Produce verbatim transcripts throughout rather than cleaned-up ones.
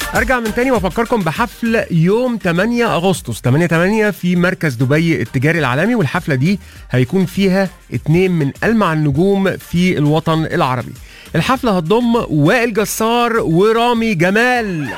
ارجع من تاني وافكركم بحفل يوم ثمانية أغسطس ثمانية ثمانية في مركز دبي التجاري العالمي، والحفله دي هيكون فيها اتنين من ألمع النجوم في الوطن العربي. الحفله هتضم وائل جسار ورامي جمال.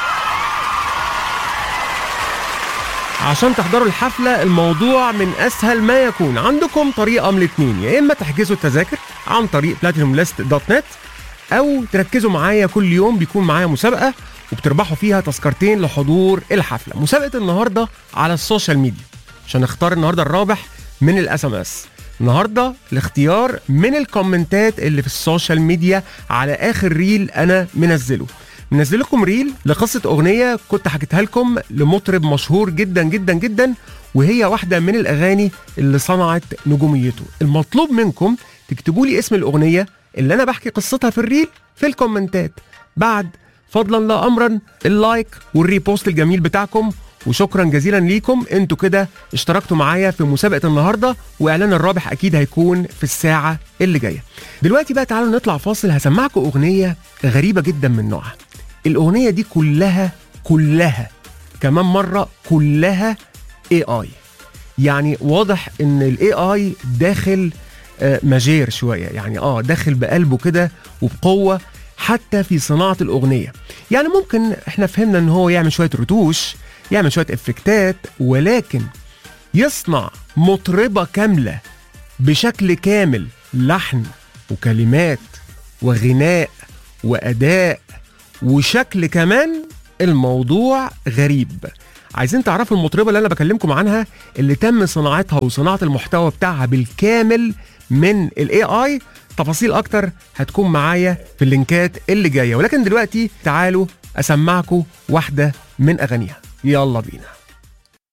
عشان تحضروا الحفله الموضوع من اسهل ما يكون، عندكم طريقه من الاثنين، يا اما تحجزوا التذاكر عن طريق بلاتينوم ليست دوت نت، او تركزوا معايا كل يوم بيكون معايا مسابقه وبتربحوا فيها تذكرتين لحضور الحفله. مسابقه النهارده على السوشيال ميديا عشان نختار النهارده الرابح من الاس ام اس. النهارده الاختيار من الكومنتات اللي في السوشيال ميديا على اخر ريل انا منزله. منزل لكم ريل لقصه اغنيه كنت حكيتها لكم لمطرب مشهور جدا جدا جدا، وهي واحده من الاغاني اللي صنعت نجوميته. المطلوب منكم تكتبوا لي اسم الاغنيه اللي انا بحكي قصتها في الريل في الكومنتات، بعد فضلا لا امرا اللايك والريبوست الجميل بتاعكم. وشكرا جزيلا ليكم، انتوا كده اشتركتوا معايا في مسابقه النهارده، واعلان الرابح اكيد هيكون في الساعه اللي جايه. دلوقتي بقى تعالوا نطلع فاصل، هسمعكم اغنيه غريبه جدا من نوعها. الاغنيه دي كلها كلها كمان مره كلها اي اي، يعني واضح ان الاي اي داخل آه ماجير شويه، يعني اه داخل بقلبه كده وبقوه حتى في صناعه الاغنيه. يعني ممكن احنا فهمنا ان هو يعمل شويه رتوش، يعمل شويه افكتات، ولكن يصنع مطربه كامله بشكل كامل، لحن وكلمات وغناء واداء وشكل كمان. الموضوع غريب. عايزين تعرفوا المطربه اللي انا بكلمكم عنها اللي تم صناعتها وصناعه المحتوى بتاعها بالكامل من الاي اي؟ تفاصيل اكتر هتكون معايا في اللينكات اللي جايه، ولكن دلوقتي تعالوا اسمعكم واحده من اغانيها. يلا بينا.